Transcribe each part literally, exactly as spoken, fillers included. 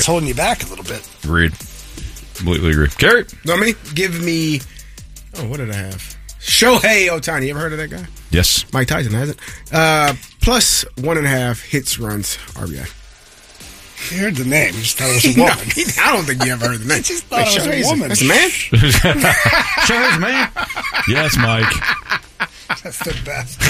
holding you back a little bit. Agreed. Completely agree. Gary? Let me give me, oh, what did I have? Shohei Ohtani. You ever heard of that guy? Yes. Mike Tyson hasn't. Uh, plus one and a half hits, runs, R B I. You heard the name. You just thought it was a woman. No, I don't think you ever heard the name. I just thought it was a woman. That's a man? Shohei's a man? Yes, Mike. That's the best.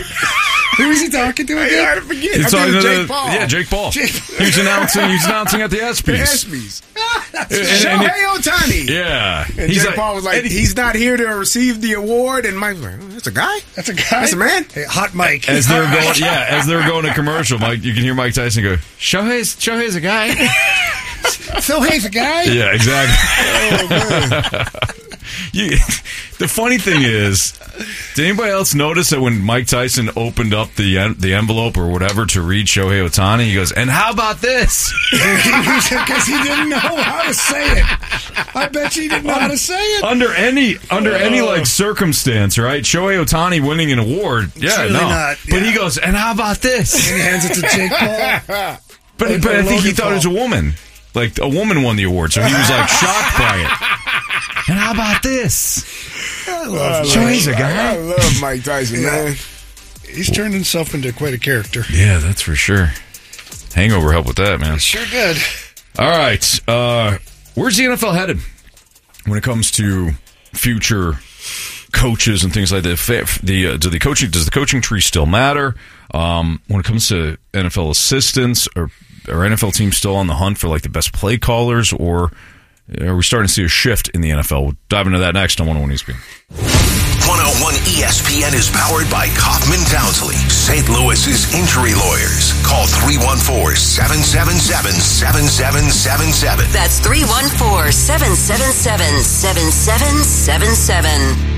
Who was he talking to again? I forget. He's I talking think to Jake the, Paul. Yeah, Jake Paul. Jake- He was announcing, he was announcing at the ESPYs. The ESPYs. And- Shohei and it- Ohtani. Yeah. And He's Jake like- Paul was like, and he- he's not here to receive the award. And Mike was like, oh, that's a guy? That's a guy. That's a man? Hey, hot Mike. As they were going, yeah, as they were going to commercial, Mike, you can hear Mike Tyson go, Shohei's, Shohei's a guy. Phil Hayes a guy? Yeah, exactly. Oh, man. You, the funny thing is, did anybody else notice that when Mike Tyson opened up the en- the envelope or whatever to read Shohei Ohtani, he goes, and how about this? Because he didn't know how to say it. I bet you he didn't know how to say it. Under any under any like circumstance, right? Shohei Ohtani winning an award, yeah, really no. not, But yeah. he goes, and how about this? And he hands it to Jake Paul. But, Or but I think he Logan thought it was a woman. Like, a woman won the award, so he was, like, shocked by it. And how about this? I love Shohei's a guy. I love Mike Tyson, Yeah. man. He's turned himself into quite a character. Yeah, that's for sure. Hangover helped with that, man. Sure did. All right. Uh, where's the N F L headed when it comes to future coaches and things like that? Fa- The uh, do the coaching does the coaching tree still matter? Um, when it comes to N F L assistants, or are N F L teams still on the hunt for like the best play callers, or are we starting to see a shift in the N F L? We'll dive into that next on one oh one E S P N. one oh one E S P N is powered by Kaufman Townsley, Saint Louis's injury lawyers. Call three one four, seven seven seven, seven seven seven seven. That's three one four, seven seven seven, seven seven seven seven.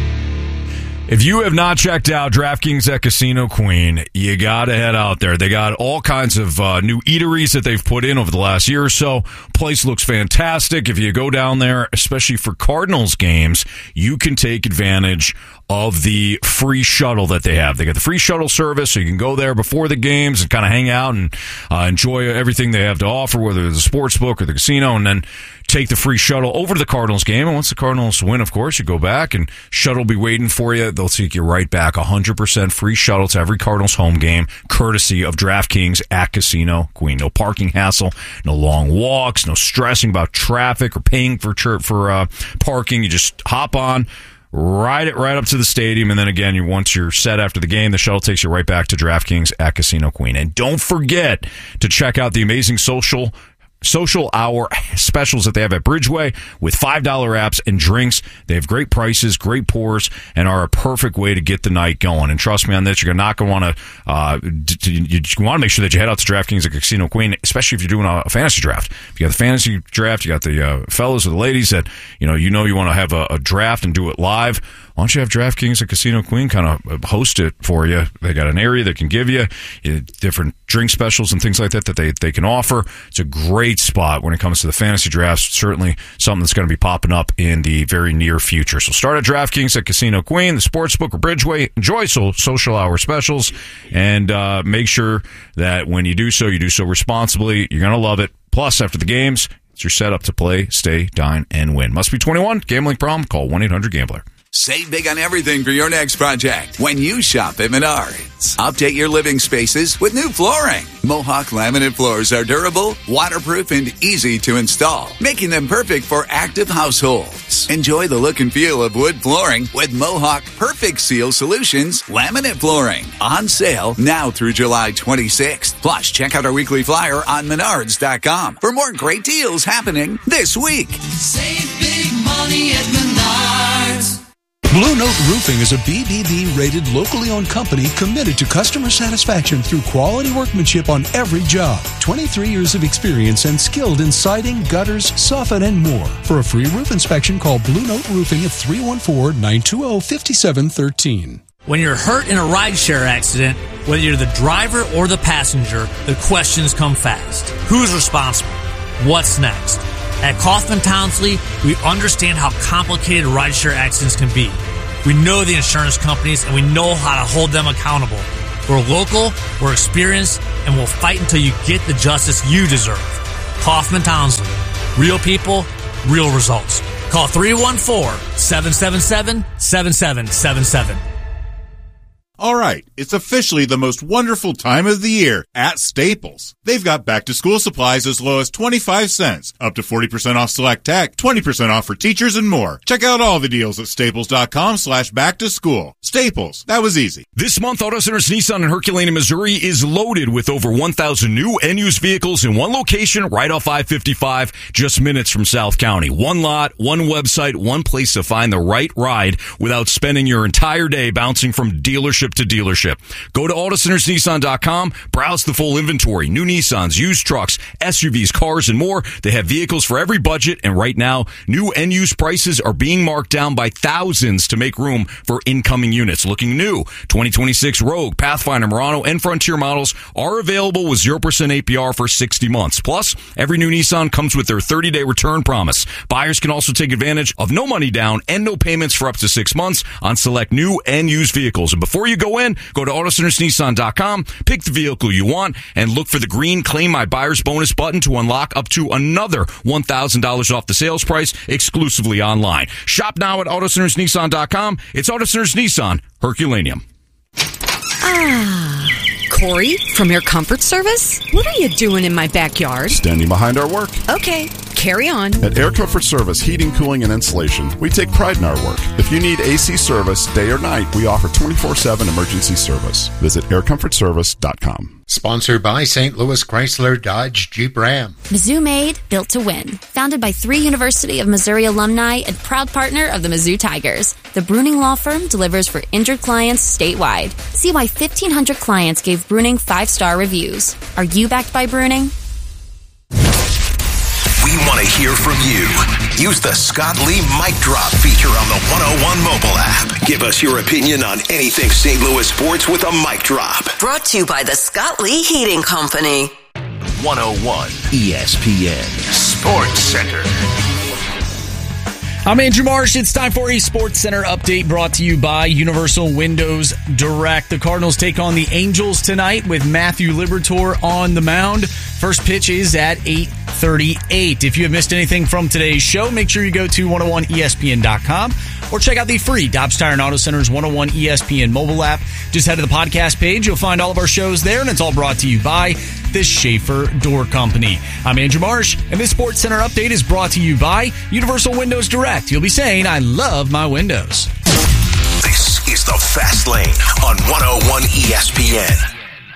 If you have not checked out DraftKings at Casino Queen, you got to head out there. They got all kinds of uh, new eateries that they've put in over the last year or so. Place looks fantastic. If you go down there, especially for Cardinals games, you can take advantage of the free shuttle that they have. They got the free shuttle service, so you can go there before the games and kind of hang out and uh, enjoy everything they have to offer, whether it's the sports book or the casino, and then take the free shuttle over to the Cardinals game. And once the Cardinals win, of course, you go back and shuttle will be waiting for you. They'll take you right back. one hundred percent free shuttle to every Cardinals home game, courtesy of DraftKings at Casino Queen. No parking hassle, no long walks, no stressing about traffic or paying for for uh, parking. You just hop on, ride it right up to the stadium, and then again, you once you're set after the game, the shuttle takes you right back to DraftKings at Casino Queen. And don't forget to check out the amazing social social hour specials that they have at Bridgeway with five dollar apps and drinks. They have great prices, great pours, and are a perfect way to get the night going. And trust me on this, you're not going to want to, uh, you want to make sure that you head out to DraftKings at Casino Queen, especially if you're doing a fantasy draft. If you got the fantasy draft, you got the uh, fellas or the ladies that, you know, you know you want to have a, a draft and do it live. Why don't you have DraftKings at Casino Queen kind of host it for you? They got an area that can give you, you different drink specials and things like that that they, they can offer. It's a great spot when it comes to the fantasy drafts. Certainly something that's going to be popping up in the very near future. So start at DraftKings at Casino Queen, the Sportsbook, or Bridgeway. Enjoy so, social hour specials, and uh, make sure that when you do so, you do so responsibly. You're going to love it. Plus, after the games, it's your setup to play, stay, dine, and win. Must be twenty-one. Gambling problem? Call one eight hundred gambler. Save big on everything for your next project when you shop at Menards. Update your living spaces with new flooring. Mohawk laminate floors are durable, waterproof, and easy to install, making them perfect for active households. Enjoy the look and feel of wood flooring with Mohawk Perfect Seal Solutions laminate flooring. On sale now through July twenty-sixth. Plus, check out our weekly flyer on menards dot com for more great deals happening this week. Save big money at Menards. Blue Note Roofing is a B B B-rated, locally owned company committed to customer satisfaction through quality workmanship on every job. twenty-three years of experience and skilled in siding, gutters, soffit, and more. For a free roof inspection, call Blue Note Roofing at three one four, nine two zero, five seven one three. When you're hurt in a rideshare accident, whether you're the driver or the passenger, the questions come fast. Who's responsible? What's next? At Kaufman Townsley, we understand how complicated rideshare accidents can be. We know the insurance companies, and we know how to hold them accountable. We're local, we're experienced, and we'll fight until you get the justice you deserve. Kaufman Townsley. Real people, real results. Call three one four, seven seven seven, seven seven seven seven. All right, it's officially the most wonderful time of the year at Staples. They've got back-to-school supplies as low as twenty-five cents, up to forty percent off select tech, twenty percent off for teachers, and more. Check out all the deals at staples.com slash back-to-school. Staples, that was easy. This month, Auto Centers Nissan in Herculaneum, Missouri is loaded with over one thousand new and used vehicles in one location right off I fifty-five, just minutes from South County. One lot, one website, one place to find the right ride without spending your entire day bouncing from dealership to dealership. Go to auto centers nissan dot com, browse the full inventory, new Nissans, used trucks, S U Vs, cars, and more. They have vehicles for every budget, and right now, new and used prices are being marked down by thousands to make room for incoming units. Looking new, twenty twenty-six Rogue, Pathfinder, Murano, and Frontier models are available with zero percent A P R for sixty months. Plus, every new Nissan comes with their thirty-day return promise. Buyers can also take advantage of no money down and no payments for up to six months on select new and used vehicles. And before you go in, go to auto centers nissan dot com, pick the vehicle you want, and look for the green Claim My Buyer's Bonus button to unlock up to another one thousand dollars off the sales price exclusively online. Shop now at auto centers nissan dot com. It's Auto Centers Nissan, Herculaneum. Ah, Corey from Air Comfort Service? What are you doing in my backyard? Standing behind our work. Okay, carry on. At Air Comfort Service Heating, Cooling, and Insulation, we take pride in our work. If you need A C service, day or night, we offer twenty-four seven emergency service. Visit air comfort service dot com. Sponsored by Saint Louis Chrysler Dodge Jeep Ram. Mizzou Made, built to win. Founded by three University of Missouri alumni and proud partner of the Mizzou Tigers, the Bruning Law Firm delivers for injured clients statewide. See why fifteen hundred clients gave Bruning five-star reviews. Are you backed by Bruning? We want to hear from you. Use the Scott Lee Mic Drop feature on the one oh one mobile app. Give us your opinion on anything Saint Louis sports with a mic drop. Brought to you by the Scott Lee Heating Company. one oh one E S P N Sports Center. I'm Andrew Marsh. It's time for a Sports Center update brought to you by Universal Windows Direct. The Cardinals take on the Angels tonight with Matthew Liberatore on the mound. First pitch is at eight thirty-eight. If you have missed anything from today's show, make sure you go to one oh one E S P N dot com or check out the free Dobbs Tire and Auto Center's one oh one E S P N mobile app. Just head to the podcast page. You'll find all of our shows there, and it's all brought to you by the Schaefer Door Company. I'm Andrew Marsh, and this Sports Center update is brought to you by Universal Windows Direct. You'll be saying, I love my windows. This is the Fast Lane on one oh one E S P N.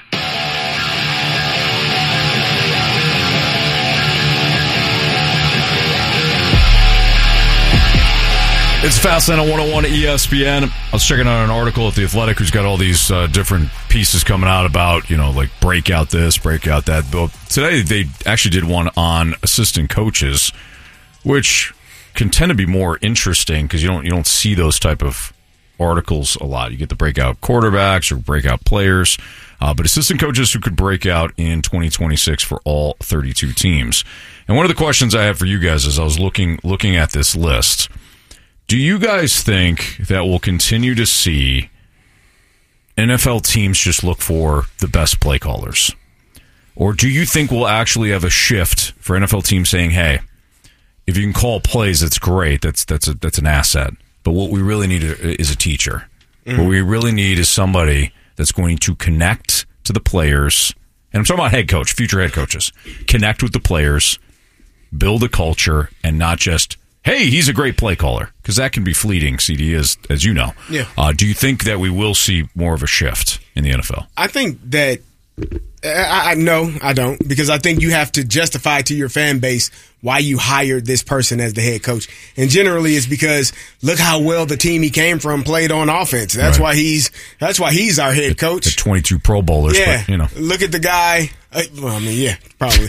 It's Fastlane on one oh one E S P N. I was checking out an article at The Athletic who's got all these uh, different pieces coming out about, you know, like breakout this, breakout that. But today they actually did one on assistant coaches, which can tend to be more interesting because you don't you don't see those type of articles a lot. You get the breakout quarterbacks or breakout players, uh, but assistant coaches who could break out in twenty twenty-six for all thirty-two teams. And one of the questions I have for you guys as I was looking looking at this list, do you guys think that we'll continue to see N F L teams just look for the best play callers? Or do you think we'll actually have a shift for N F L teams saying, hey, if you can call plays, that's great. That's that's a, that's an asset. But what we really need is a teacher. Mm-hmm. What we really need is somebody that's going to connect to the players. And I'm talking about head coach, future head coaches. Connect with the players, build a culture, and not just, hey, he's a great play caller, because that can be fleeting, C D, as, as you know. Yeah. Uh, do you think that we will see more of a shift in the N F L? I think that I, I no, I don't, because I think you have to justify to your fan base why you hired this person as the head coach. And generally it's because look how well the team he came from played on offense. That's right. why he's that's why he's our head coach. The twenty-two Pro Bowlers, yeah. But, you know. Look at the guy. Uh, well, I mean, yeah, probably.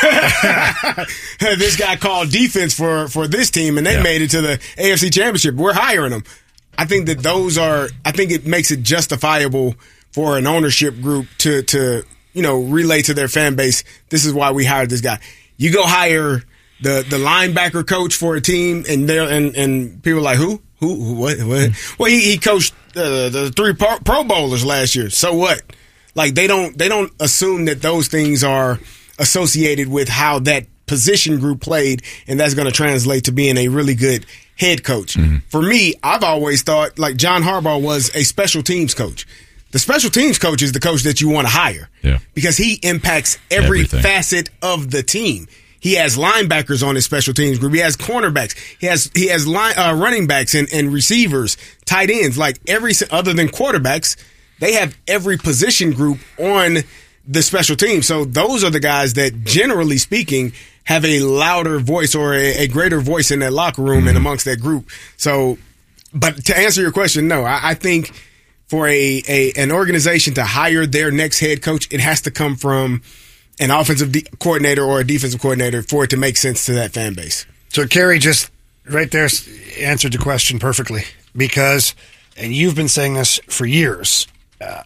This guy called defense for, for this team, and they yeah. made it to the A F C Championship. We're hiring him. I think that those are – I think it makes it justifiable for an ownership group to, to, you know, relay to their fan base, this is why we hired this guy. You go hire the, the linebacker coach for a team, and they and, and people are like, who? Who? who what? What? Well, he, he coached uh, the three pro, pro Bowlers last year. So what? Like, they don't they don't assume that those things are associated with how that position group played, and that's going to translate to being a really good head coach. Mm-hmm. For me, I've always thought like John Harbaugh was a special teams coach. The special teams coach is the coach that you want to hire yeah. because he impacts every Everything. facet of the team. He has linebackers on his special teams group. He has cornerbacks. He has he has line, uh, running backs and, and receivers, tight ends. Like every other than quarterbacks, they have every position group on the special team. So those are the guys that, generally speaking, have a louder voice or a, a greater voice in that locker room mm-hmm. and amongst that group. So, but to answer your question, no, I, I think for a, a an organization to hire their next head coach, it has to come from an offensive de- coordinator or a defensive coordinator for it to make sense to that fan base. So Kerry just right there answered the question perfectly because, and you've been saying this for years, uh,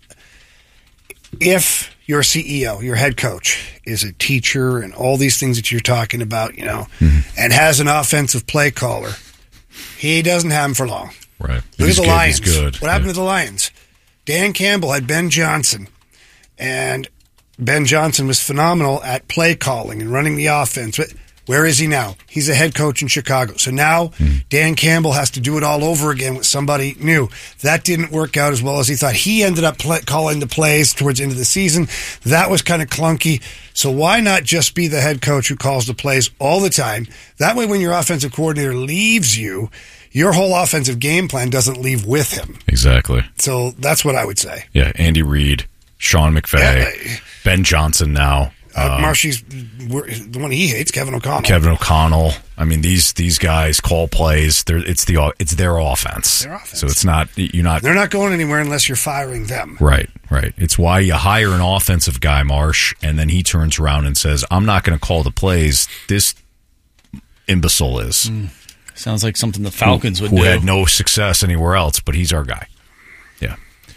if your C E O, your head coach, is a teacher and all these things that you're talking about, you know, mm-hmm. and has an offensive play caller, he doesn't have him for long. Right. Look He's at the good, Lions. he's good. What happened yeah. to the Lions? Dan Campbell had Ben Johnson, and Ben Johnson was phenomenal at play calling and running the offense. But where is he now? He's a head coach in Chicago. So now mm. Dan Campbell has to do it all over again with somebody new. That didn't work out as well as he thought. He ended up play, calling the plays towards the end of the season. That was kind of clunky. So why not just be the head coach who calls the plays all the time? That way when your offensive coordinator leaves you, your whole offensive game plan doesn't leave with him. Exactly. So that's what I would say. Yeah, Andy Reid, Sean McVay, yeah. Ben Johnson now. Uh, um, Marshy's the one he hates, Kevin O'Connell. Kevin O'Connell. I mean, these these guys call plays. They're, it's the it's their offense. Their offense. So it's not you're not. They're not going anywhere unless you're firing them. Right, right. It's why you hire an offensive guy, Marsh, and then he turns around and says, "I'm not going to call the plays. This imbecile is." Mm. Sounds like something the Falcons who, would who do. Who had no success anywhere else, but he's our guy. Yeah.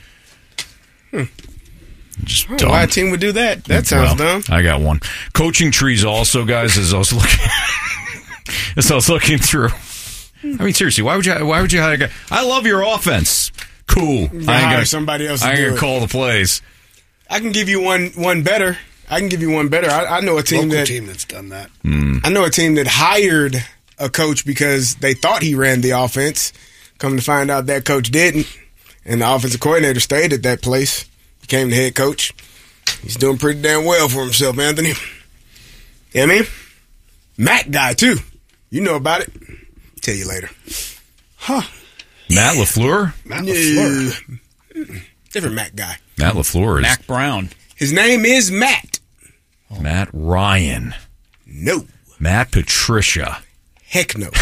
Hmm. Just oh, dumb. why a team would do that? That sounds well, dumb. I got one. Coaching trees also, guys, as I was looking as I was looking through. I mean, seriously, why would you why would you hire a guy? I love your offense. Cool. I ain't hire gonna, somebody else to I ain't do gonna it. call the plays. I can give you one one better. I can give you one better. I, I know a team Local that team that's done that. Mm. I know a team that hired a coach because they thought he ran the offense. Come to find out that coach didn't, and the offensive coordinator stayed at that place, became the head coach. He's doing pretty damn well for himself, Anthony. You know what I mean? Matt guy, too. You know about it. Tell you later. Huh. Matt LaFleur? Matt LaFleur. Yeah. Different Matt guy. Matt LaFleur is Mac Brown. His name is Matt. Matt Ryan. No. Matt Patricia. Heck no.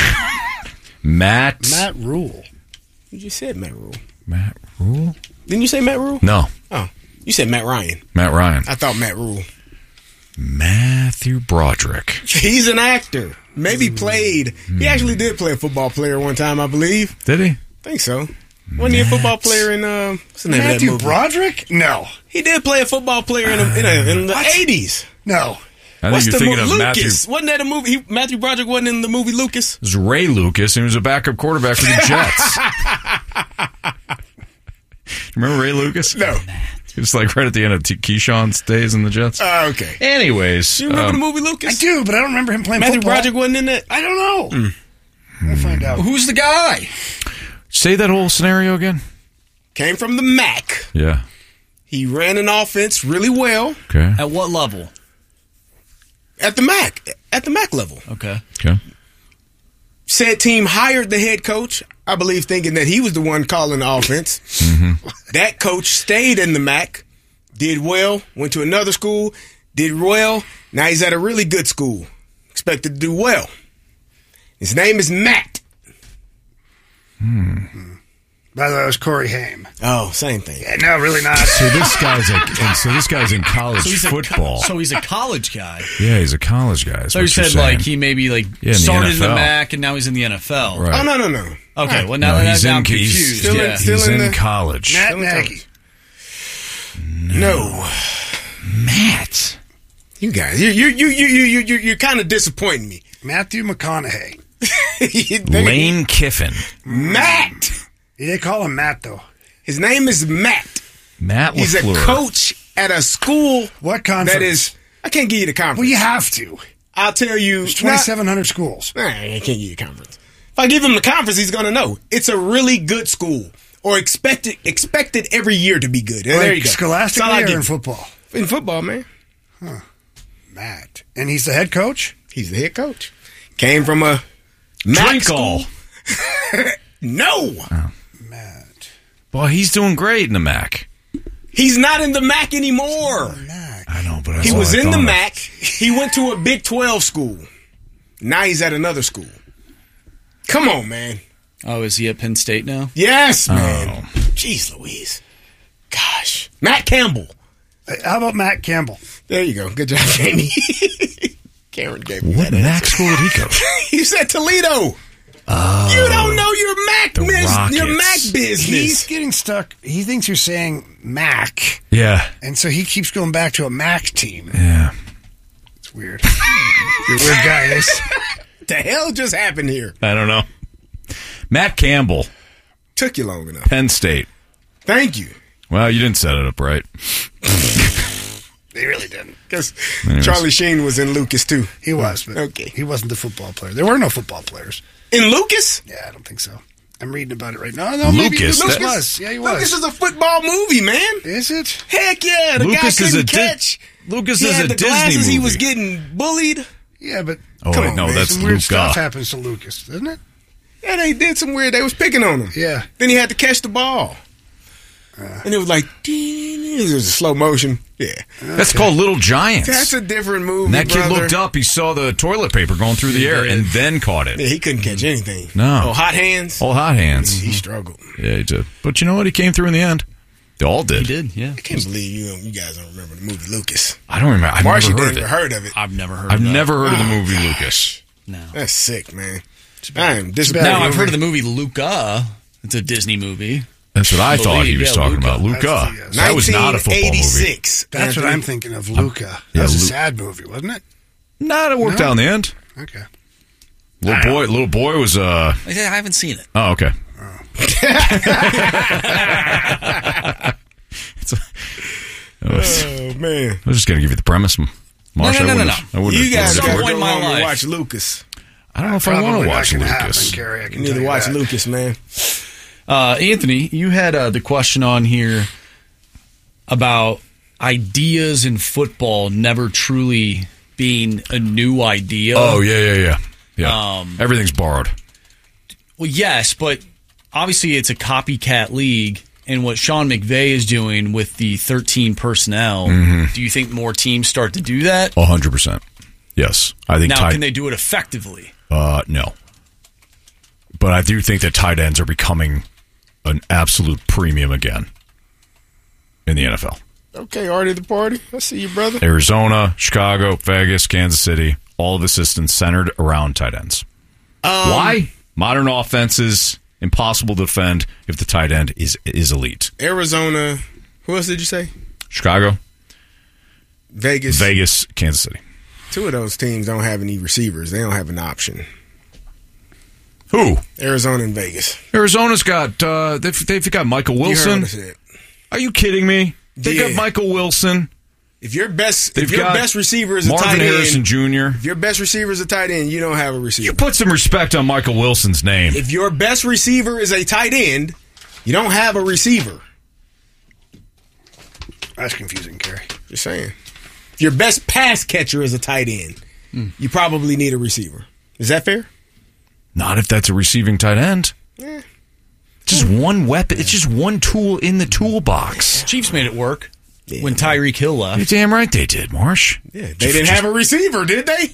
Matt. Matt Rule. You just said Matt Rule. Matt Rule? Didn't you say Matt Rule? No. Oh. You said Matt Ryan. Matt Ryan. I thought Matt Rule. Matthew Broderick. He's an actor. Maybe played. Mm. He actually did play a football player one time, I believe. Did he? I think so. Wasn't he a football player in uh, what's the name Matthew of that movie? Broderick? No. He did play a football player in, a, in, a, in the What? eighties. No. I What's think you're the thinking movie? of Lucas. Matthew. Wasn't that a movie? He, Matthew Broderick wasn't in the movie Lucas? It was Ray Lucas, and he was a backup quarterback for the Jets. Remember Ray Lucas? No. It was like right at the end of T- Keyshawn's days in the Jets. Oh, okay. Anyways. Do you remember um, the movie Lucas? I do, but I don't remember him playing Matthew football. Broderick wasn't in that? I don't know. Mm. We'll find out. Who's the guy? Say that whole scenario again. Came from the M A C. Yeah. He ran an offense really well. Okay. At what level? At the M A C. At the M A C level. Okay. Okay. Said team hired the head coach, I believe, thinking that he was the one calling the offense. Mm-hmm. That coach stayed in the M A C, did well, went to another school, did well. Now he's at a really good school, expected to do well. His name is Matt. Hmm. By the way, it was Corey Haim. Oh, same thing. Yeah, no, really not. So this guy's a, and so this guy's in college So he's, a, football. co- so he's a college guy. Yeah, he's a college guy. So you said like he maybe like Yeah, in the started in the N F L. M A C and now he's in the N F L. Right. Oh, no, no, no. Okay, well now, No, now, he's now in- I'm he's- confused. still in- yeah. still He's in in the- college. Matt Still in Nagy. No. Matt. You guys, you you you you you you you're kind of disappointing me. Matthew McConaughey. Lane Kiffin. Matt. They call him Matt, though. His name is Matt. Matt He's a LaFleur. coach at a school What conference? that is. I can't give you the conference. Well, you have to. I'll tell you. There's twenty-seven hundred schools. Nah, I can't give you a conference. If I give him the conference, he's going to know. It's a really good school. Or expected expected every year to be good. Like there you go. Scholastically or in football? In football, man. Huh. Matt. And he's the head coach? He's the head coach. Came from a Mac school. No. Oh. Matt. Well, he's doing great in the M A C. He's not in the M A C anymore. I know, but that's he all was I in the thought M A C. He went to a Big twelve school. Now he's at another school. Come on, man. Oh, is he at Penn State now? Yes, man. Oh. Jeez Louise. Gosh. Matt Campbell. How about Matt Campbell? There you go. Good job, Jamie. Karen gave me What that M A C answer. school did he go? He's at Toledo. Oh, you don't know your Mac the mis- your Rockets. Mac business. He's getting stuck. He thinks you're saying Mac. Yeah. And so he keeps going back to a Mac team. Yeah. It's weird. You're a weird guy, Ace. What the hell just happened here? I don't know. Matt Campbell. Took you long enough. Penn State. Thank you. Well, you didn't set it up right. They really didn't. Because Anyways. Charlie Sheen was in Lucas, too. He was, but Okay. he wasn't the football player. There were no football players. In Lucas? Yeah, I don't think so. I'm reading about it right now. No, maybe Lucas, Lucas that- was. Yeah, he was. Lucas is a football movie, man. Is it? Heck yeah. The Lucas guy is couldn't a Di- catch. Lucas he is had a the Disney glasses. movie. He was getting bullied. Yeah, but Oh, come wait, on, no, man. that's Some weird Luka. stuff happens to Lucas, doesn't it? Yeah, they did some weird. They was picking on him. Yeah. Then he had to catch the ball. Uh, and it was like, it was a slow motion. Yeah. That's called Little Giants. That's a different movie, And that kid brother. looked up. He saw the toilet paper going through the air and then caught it. Yeah, he couldn't catch anything. No. Oh, hot hands? All hot hands. He struggled. Yeah, he did. But you know what? He came through in the end. They all did. He did, yeah. I can't believe you you guys don't remember the movie Lucas. I don't remember. I've Marcia never heard didn't of ever it. heard of it. I've never heard I've of that. never heard of the Oh, movie gosh. Lucas. No. That's sick, man. I am this Now, I've heard of the movie Luca. It's a Disney movie. That's what I I thought he believe, was yeah, talking Luca. about. Luca. That's- That was not a football movie. nineteen eighty-six. That's what Anthony. I'm thinking of, Luca. That yeah, was a Lu- sad movie, wasn't it? Not it worked No? out in the end. Okay. Little boy, little boy was uh. I haven't seen it. Oh, okay. It's a- I was, Oh, man. I was just gonna give you the premise, Marsha. No, no, no, I no, wouldn't no. have- I wouldn't You have guys told got you. to point go in my home and life. watch Lucas. I don't know if I want Probably to not watch gonna Lucas. happen, Gary. I can You need tell to you watch that. Lucas, man. Uh, Anthony, you had uh, the question on here about ideas in football never truly being a new idea. Oh yeah, yeah, yeah, yeah. Um, Everything's borrowed. Well, yes, but obviously it's a copycat league, and what Sean McVay is doing with the thirteen personnel, Mhm. do you think more teams start to do that? A hundred percent. Yes, I think. Now, tight, can they do it effectively? Uh, no. But I do think that tight ends are becoming an absolute premium again in the N F L. Okay, already at the party. I see you, brother. Arizona, Chicago, Vegas, Kansas City, all of the systems centered around tight ends. Um, Why? Modern offenses, impossible to defend if the tight end is is elite. Arizona. Who else did you say? Chicago, Vegas. Vegas, Kansas City. Two of those teams don't have any receivers. They don't have an option. Who? Arizona and Vegas. Arizona's got uh, they've, they've got Michael You heard Wilson. what I said. Are you kidding me? They Yeah. got Michael Wilson. If your best, They've if your got best receiver is a Marvin tight Harrison end, Junior if your best receiver is a tight end, you don't have a receiver. You put some respect on Michael Wilson's name. If your best receiver is a tight end, you don't have a receiver. That's confusing, Gary. Just saying. If your best pass catcher is a tight end, Hmm. you probably need a receiver. Is that fair? Not if that's a receiving tight end. Yeah. Just one weapon. It's just one tool in the toolbox. Chiefs made it work when Tyreek Hill left. You're damn right they did, Marsh. Yeah, they didn't have a receiver, did they?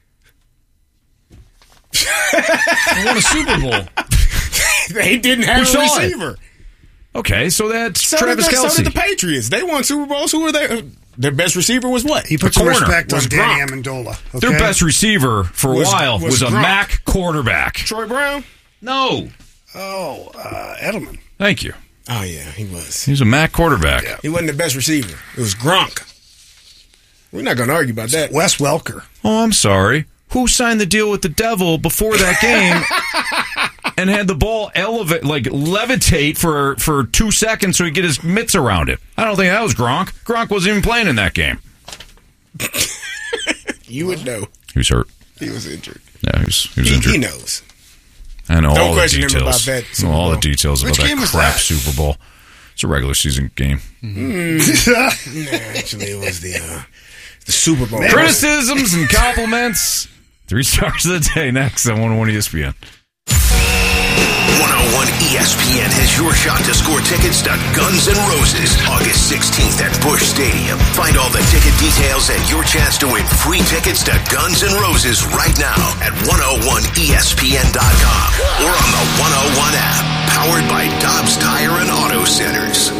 They won a Super Bowl. They didn't Who have a saw it? receiver. Okay, so that's So Travis did, the, Kelce. so did the Patriots. They won Super Bowls. Who were they? Their best receiver was what? He put The some corner respect on was Danny Gronk. Amendola. Okay? Their best receiver for a Was- while was, was a Gronk. Mac quarterback. Troy Brown? No. Oh, uh, Edelman. Thank you. Oh, yeah, he was. He's a Mac quarterback. Yeah. He wasn't the best receiver. It was Gronk. We're not going to argue about that. Wes Welker. Oh, I'm sorry. Who signed the deal with the devil before that game and had the ball elevate, like levitate for, for two seconds so he could get his mitts around it? I don't think that was Gronk. Gronk wasn't even playing in that game. You would know. He was hurt. He was injured. Yeah, he was, he was he, injured. He knows. I know Don't all question the him details. about that Super all Bowl. the details Which about game that was crap that? Super Bowl. It's a regular season game. Mm. Nah, actually, it was the uh, the Super Bowl. Criticisms and compliments. Three stars of the day next on one oh one E S P N. one oh one E S P N has your shot to score tickets to Guns N' Roses August sixteenth at Busch Stadium. Find all the ticket details and your chance to win free tickets to Guns N' Roses right now at one oh one E S P N dot com or on the one oh one app, powered by Dobbs Tire and Auto Centers.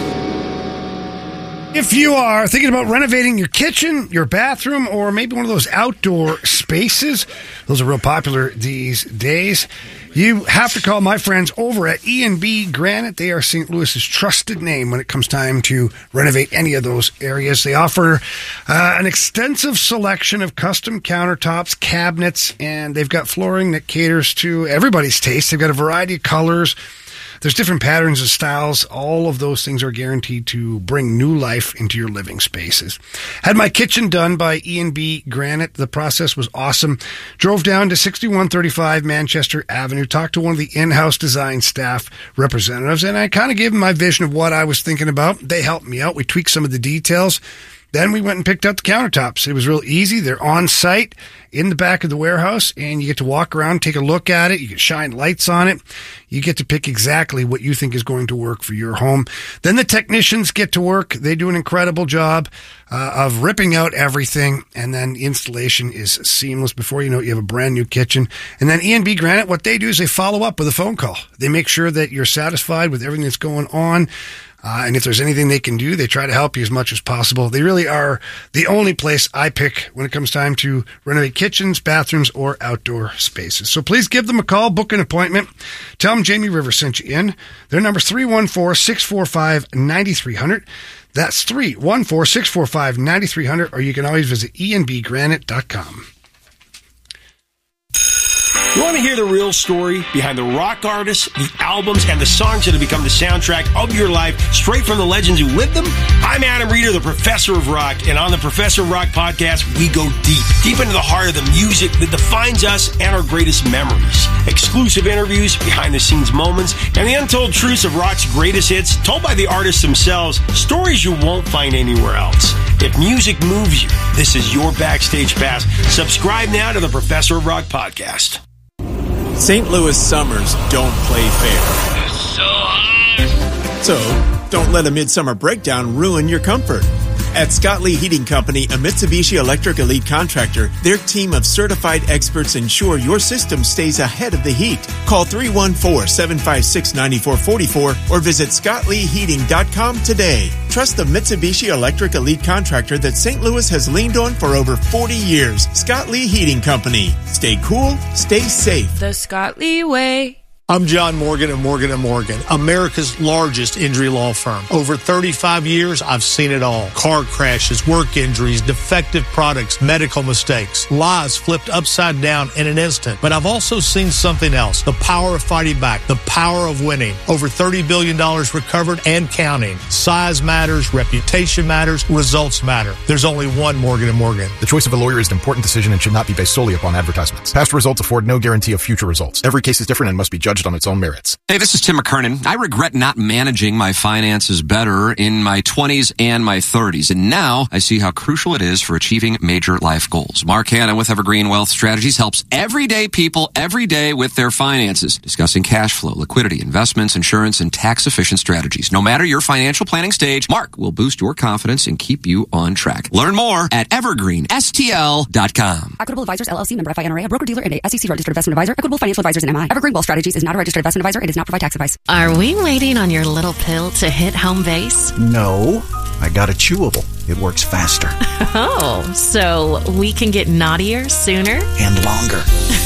If you are thinking about renovating your kitchen, your bathroom, or maybe one of those outdoor spaces, those are real popular these days, you have to call my friends over at E and B Granite. They are Saint Louis's trusted name when it comes time to renovate any of those areas. They offer uh, an extensive selection of custom countertops, cabinets, and they've got flooring that caters to everybody's taste. They've got a variety of colors. There's different patterns and styles. All of those things are guaranteed to bring new life into your living spaces. Had my kitchen done by E and B Granite. The process was awesome. Drove down to sixty-one thirty-five Manchester Avenue, talked to one of the in-house design staff representatives, and I kind of gave them my vision of what I was thinking about. They helped me out. We tweaked some of the details. Then we went and picked up the countertops. It was real easy. They're on site in the back of the warehouse, and you get to walk around, take a look at it. You can shine lights on it. You get to pick exactly what you think is going to work for your home. Then the technicians get to work. They do an incredible job uh, of ripping out everything, and then installation is seamless. Before you know it, you have a brand new kitchen. And then E and B Granite, what they do is they follow up with a phone call. They make sure that you're satisfied with everything that's going on. Uh, and if there's anything they can do, they try to help you as much as possible. They really are the only place I pick when it comes time to renovate kitchens, bathrooms, or outdoor spaces. So please give them a call, book an appointment. Tell them Jamie Rivers sent you in. Their number is three one four, six four five, nine three zero zero. That's three one four, six four five, nine three zero zero, or you can always visit E and B granite dot com. You want to hear the real story behind the rock artists, the albums, and the songs that have become the soundtrack of your life, straight from the legends who lived them? I'm Adam Reeder, the Professor of Rock, and on the Professor of Rock podcast, we go deep, deep into the heart of the music that defines us and our greatest memories. Exclusive interviews, behind-the-scenes moments, and the untold truths of rock's greatest hits, told by the artists themselves, stories you won't find anywhere else. If music moves you, this is your backstage pass. Subscribe now to the Professor of Rock podcast. Saint Louis summers don't play fair. It's so hot. So, don't let a midsummer breakdown ruin your comfort. At Scott Lee Heating Company, a Mitsubishi Electric Elite contractor, their team of certified experts ensure your system stays ahead of the heat. Call three one four, seven five six, nine four four four or visit scott lee heating dot com today. Trust the Mitsubishi Electric Elite contractor that Saint Louis has leaned on for over forty years. Scott Lee Heating Company. Stay cool, stay safe. The Scott Lee way. I'm John Morgan of Morgan and Morgan, America's largest injury law firm. Over thirty-five years, I've seen it all. Car crashes, work injuries, defective products, medical mistakes, lives flipped upside down in an instant. But I've also seen something else, the power of fighting back, the power of winning. Over thirty billion dollars recovered and counting. Size matters, reputation matters, results matter. There's only one Morgan and Morgan. The choice of a lawyer is an important decision and should not be based solely upon advertisements. Past results afford no guarantee of future results. Every case is different and must be judged on its own merits. Hey, this is Tim McKernan. I regret not managing my finances better in my twenties and my thirties, and now I see how crucial it is for achieving major life goals. Mark Hanna with Evergreen Wealth Strategies helps everyday people every day with their finances, discussing cash flow, liquidity, investments, insurance, and tax-efficient strategies. No matter your financial planning stage, Mark will boost your confidence and keep you on track. Learn more at evergreen s t l dot com. Equitable Advisors, L L C, member F I N R A, a broker-dealer and a S E C registered investment advisor. Equitable Financial Advisors and M I. Evergreen Wealth Strategies is not a registered investment advisor. It does not provide tax advice. Are we waiting on your little pill to hit home base? No, I got a chewable. It works faster. Oh, so we can get naughtier sooner? And longer.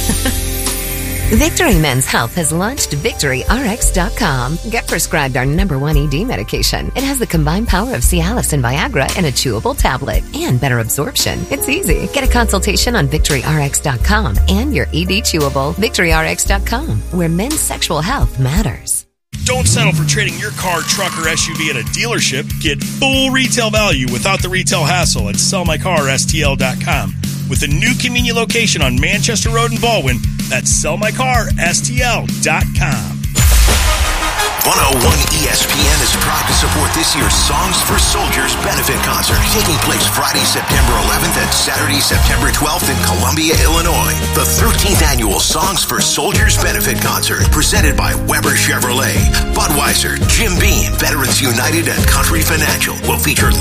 Victory Men's Health has launched Victory R X dot com. Get prescribed our number one E D medication. It has the combined power of Cialis and Viagra in a chewable tablet and better absorption. It's easy. Get a consultation on Victory R X dot com and your E D chewable. Victory R X dot com, where men's sexual health matters. Don't settle for trading your car, truck, or S U V at a dealership. Get full retail value without the retail hassle at sell my car S T L dot com. with a new convenient location on Manchester Road in Baldwin. That's sell my car S T L dot com. one oh one E S P N is proud to support this year's Songs for Soldiers benefit concert, taking place Friday, September eleventh and Saturday, September twelfth in Columbia, Illinois. The thirteenth annual Songs for Soldiers benefit concert, presented by Weber Chevrolet, Budweiser, Jim Beam, Veterans United, and Country Financial, will feature